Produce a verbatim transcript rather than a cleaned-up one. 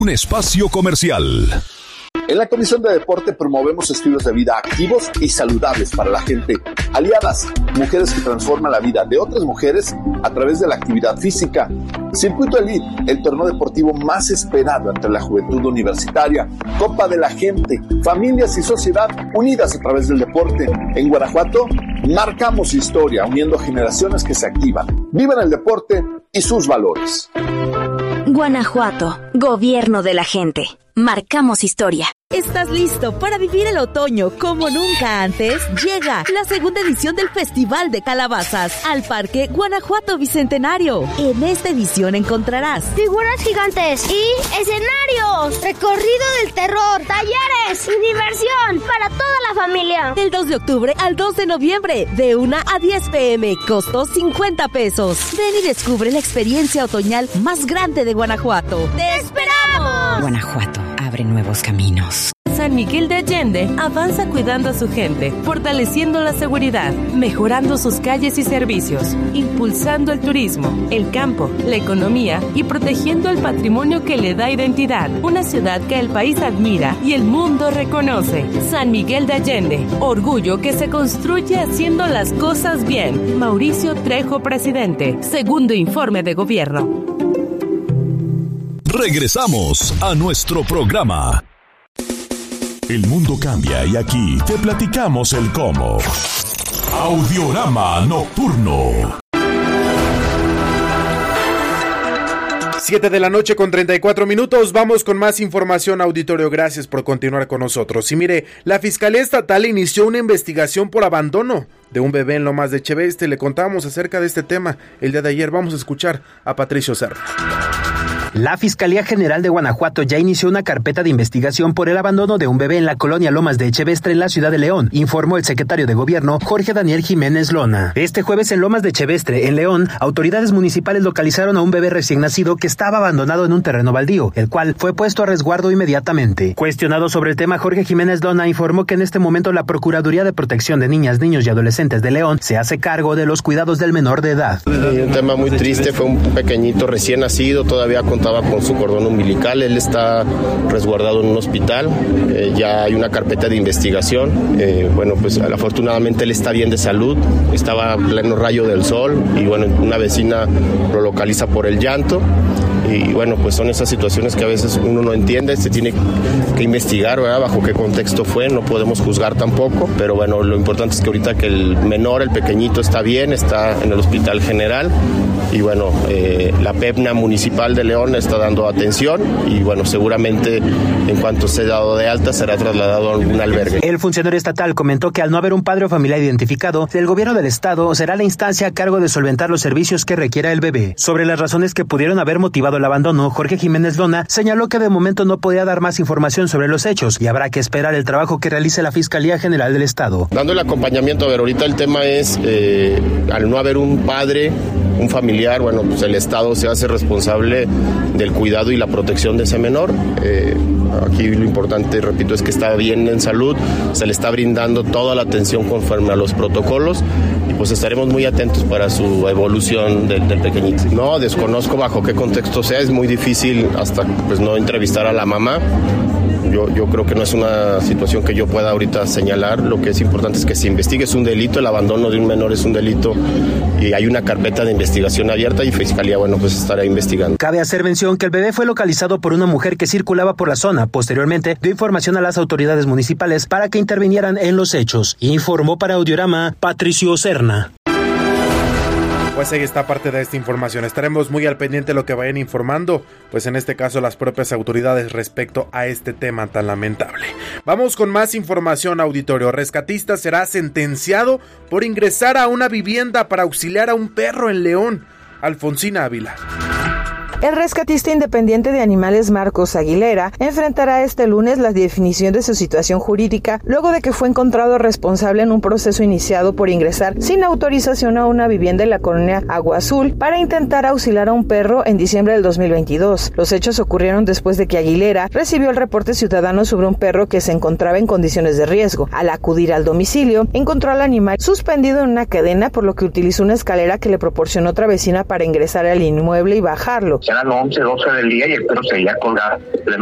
Un espacio comercial. En la Comisión de Deporte promovemos estilos de vida activos y saludables para la gente. Aliadas, mujeres que transforman la vida de otras mujeres a través de la actividad física. Circuito Elite, el torneo deportivo más esperado entre la juventud universitaria. Copa de la Gente, familias y sociedad unidas a través del deporte. En Guanajuato, marcamos historia uniendo generaciones que se activan, viven el deporte y sus valores. Guanajuato, gobierno de la gente. Marcamos historia. ¿Estás listo para vivir el otoño como nunca antes? Llega la segunda edición del Festival de Calabazas al Parque Guanajuato Bicentenario. En esta edición encontrarás figuras gigantes y escenarios, recorrido del terror, talleres y diversión para toda la familia. Del dos de octubre al dos de noviembre, de una a diez pm, costo cincuenta pesos. Ven y descubre la experiencia otoñal más grande de Guanajuato. ¡Te esperamos! Guanajuato abre nuevos caminos. San Miguel de Allende avanza cuidando a su gente, fortaleciendo la seguridad, mejorando sus calles y servicios, impulsando el turismo, el campo, la economía y protegiendo el patrimonio que le da identidad. Una ciudad que el país admira y el mundo reconoce. San Miguel de Allende, orgullo que se construye haciendo las cosas bien. Mauricio Trejo, presidente. Segundo informe de gobierno. Regresamos a nuestro programa. El mundo cambia y aquí te platicamos el cómo. Audiorama Nocturno. siete de la noche con treinta y cuatro minutos. Vamos con más información, auditorio. Gracias por continuar con nosotros. Y mire, la Fiscalía Estatal inició una investigación por abandono de un bebé en Lomas de Cheveste. Le contábamos acerca de este tema el día de ayer. Vamos a escuchar a Patricio Serna. La Fiscalía General de Guanajuato ya inició una carpeta de investigación por el abandono de un bebé en la colonia Lomas de Echevestre en la ciudad de León, informó el secretario de Gobierno, Jorge Daniel Jiménez Lona. Este jueves en Lomas de Echevestre, en León, autoridades municipales localizaron a un bebé recién nacido que estaba abandonado en un terreno baldío, el cual fue puesto a resguardo inmediatamente. Cuestionado sobre el tema, Jorge Jiménez Lona informó que en este momento la Procuraduría de Protección de Niñas, Niños y Adolescentes de León se hace cargo de los cuidados del menor de edad. Un tema muy triste, fue un pequeñito recién nacido, todavía contaba con su cordón umbilical, él está resguardado en un hospital, eh, ya hay una carpeta de investigación, eh, bueno pues afortunadamente él está bien de salud, estaba en pleno rayo del sol y bueno, una vecina lo localiza por el llanto. Y bueno, pues son esas situaciones que a veces uno no entiende, se tiene que investigar, ¿verdad? Bajo qué contexto fue, no podemos juzgar tampoco, pero bueno, lo importante es que ahorita que el menor, el pequeñito está bien, está en el hospital general y bueno, eh, la PEPNA municipal de León está dando atención y bueno, seguramente en cuanto sea dado de alta será trasladado a algún albergue. El funcionario estatal comentó que al no haber un padre o familiar identificado, el gobierno del estado será la instancia a cargo de solventar los servicios que requiera el bebé. Sobre las razones que pudieron haber motivado el abandono, Jorge Jiménez Lona señaló que de momento no podía dar más información sobre los hechos y habrá que esperar el trabajo que realice la Fiscalía General del Estado. Dando el acompañamiento, a ver, ahorita el tema es, eh, al no haber un padre, un familiar, bueno, pues el Estado se hace responsable del cuidado y la protección de ese menor. Eh, aquí lo importante, repito, es que está bien en salud, se le está brindando toda la atención conforme a los protocolos y pues estaremos muy atentos para su evolución del, del pequeñito. No, desconozco bajo qué contexto sea, es muy difícil hasta pues no entrevistar a la mamá. Yo, yo creo que no es una situación que yo pueda ahorita señalar. Lo que es importante es que se investigue, es un delito, el abandono de un menor es un delito y hay una carpeta de investigación abierta y Fiscalía, bueno, pues estará investigando. Cabe hacer mención que el bebé fue localizado por una mujer que circulaba por la zona. Posteriormente, dio información a las autoridades municipales para que intervinieran en los hechos. Informó para Audiorama Patricio Serna. Pues ahí está parte de esta información. Estaremos muy al pendiente de lo que vayan informando, pues en este caso las propias autoridades respecto a este tema tan lamentable. Vamos con más información, auditorio. Rescatista será sentenciado por ingresar a una vivienda para auxiliar a un perro en León. Alfonsina Ávila. El rescatista independiente de animales Marcos Aguilera enfrentará este lunes la definición de su situación jurídica luego de que fue encontrado responsable en un proceso iniciado por ingresar sin autorización a una vivienda en la colonia Agua Azul para intentar auxiliar a un perro en diciembre del dos mil veintidós. Los hechos ocurrieron después de que Aguilera recibió el reporte ciudadano sobre un perro que se encontraba en condiciones de riesgo. Al acudir al domicilio, encontró al animal suspendido en una cadena, por lo que utilizó una escalera que le proporcionó otra vecina para ingresar al inmueble y bajarlo. eran once, doce del día y el perro seguía colgado.